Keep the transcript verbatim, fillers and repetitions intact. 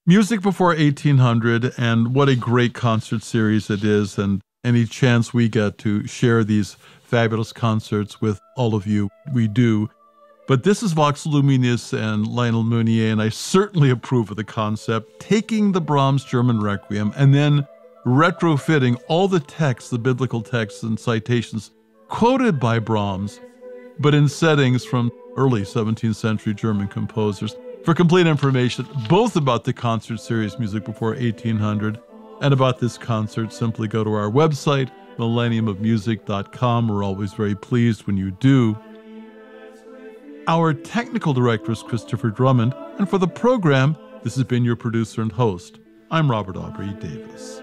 Music Before eighteen hundred, and what a great concert series it is, and any chance we get to share these fabulous concerts with all of you, we do. But this is Vox Luminis and Lionel Meunier, and I certainly approve of the concept, taking the Brahms German Requiem and then retrofitting all the texts, the biblical texts and citations quoted by Brahms, but in settings from early seventeenth century German composers. For complete information, both about the concert series Music Before eighteen hundred and about this concert, simply go to our website, millennium of music dot com. We're always very pleased when you do. Our technical director is Christopher Drummond, and for the program, this has been your producer and host. I'm Robert Aubrey Davis.